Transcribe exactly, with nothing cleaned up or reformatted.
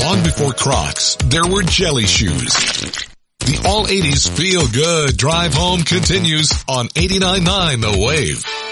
Long before Crocs, there were jelly shoes. The all eighties feel good drive home continues on eighty-nine point nine The Wave.